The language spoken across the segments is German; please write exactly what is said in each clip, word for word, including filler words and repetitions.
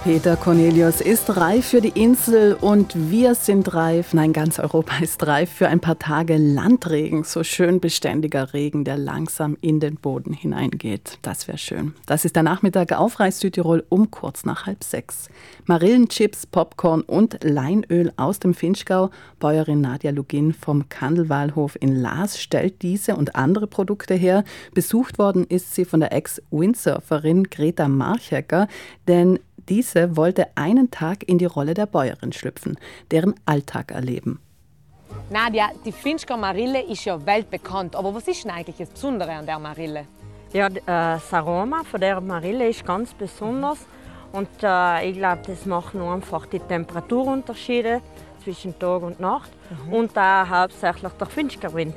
Peter Cornelius ist reif für die Insel und wir sind reif, nein, ganz Europa ist reif für ein paar Tage Landregen. So schön beständiger Regen, der langsam in den Boden hineingeht. Das wäre schön. Das ist der Nachmittag auf Reis Südtirol um kurz nach halb sechs. Marillenchips, Popcorn und Leinöl aus dem Vinschgau. Bäuerin Nadja Lugin vom Kandelwalhof in Laas stellt diese und andere Produkte her. Besucht worden ist sie von der Ex-Windsurferin Greta Marchecker, denn diese wollte einen Tag in die Rolle der Bäuerin schlüpfen, deren Alltag erleben. Nadja, die Vinschgau Marille ist ja weltbekannt, aber was ist denn eigentlich das Besondere an der Marille? Ja, äh, das Aroma von der Marille ist ganz besonders und äh, ich glaube, das machen einfach die Temperaturunterschiede zwischen Tag und Nacht mhm. und auch hauptsächlich der Vinschgauwind.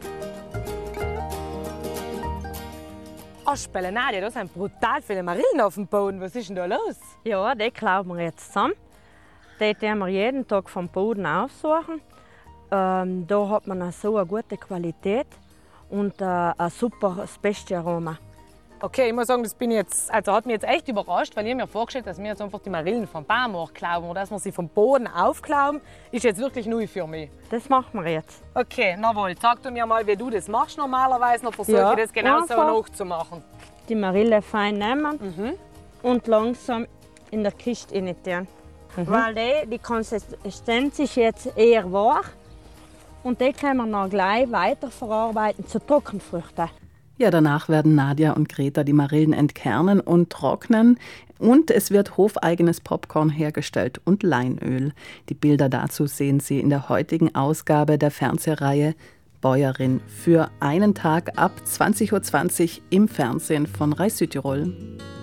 Aspelle, Nadja, da sind brutal viele Marillen auf dem Boden. Was ist denn da los? Ja, die klauben wir jetzt zusammen. Die tun wir jeden Tag vom Boden aussuchen. Ähm, da hat man eine so eine gute Qualität und äh, ein super, das beste Aroma. Okay, ich muss sagen, das bin jetzt, also hat mich jetzt echt überrascht, weil ich mir vorgestellt habe, dass wir jetzt einfach die Marillen vom Baum klauben oder dass wir sie vom Boden aufklauben, ist jetzt wirklich neu für mich. Das machen wir jetzt. Okay, na wohl, sag du mir mal, wie du das machst normalerweise, dann versuche ja, ich das genau so einfach nachzumachen. Die Marille fein nehmen mhm. und langsam in der Kiste rein tun. Mhm. Weil die, die Konsistenz ist jetzt eher weich und die können wir noch gleich weiterverarbeiten zu Trockenfrüchten. Ja, danach werden Nadja und Greta die Marillen entkernen und trocknen. Und es wird hofeigenes Popcorn hergestellt und Leinöl. Die Bilder dazu sehen Sie in der heutigen Ausgabe der Fernsehreihe Bäuerin für einen Tag ab zwanzig Uhr zwanzig im Fernsehen von Reis Südtirol.